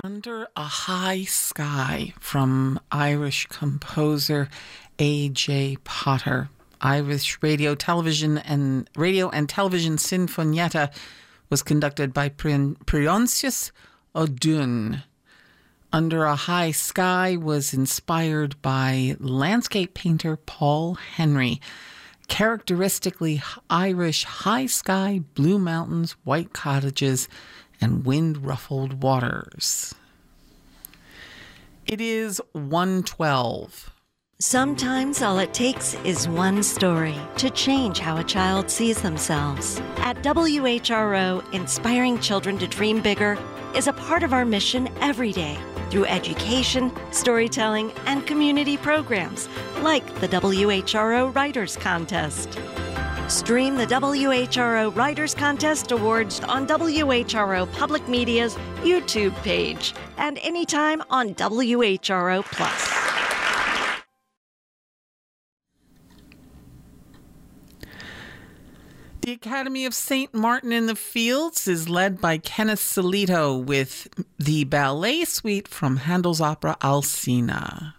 Under a High Sky from Irish composer A.J. Potter. Irish radio and television sinfonietta was conducted by Prionscius O'Doone. Under a High Sky was inspired by landscape painter Paul Henry. Characteristically Irish high sky, blue mountains, white cottages, and wind-ruffled waters. It is 1:12. Sometimes all it takes is one story to change how a child sees themselves. At WHRO, inspiring children to dream bigger is a part of our mission every day through education, storytelling, and community programs like the WHRO Writers Contest. Stream the WHRO Writers Contest Awards on WHRO Public Media's YouTube page and anytime on WHRO Plus. The Academy of St. Martin in the Fields is led by Kenneth Solito with the ballet suite from Handel's opera Alcina.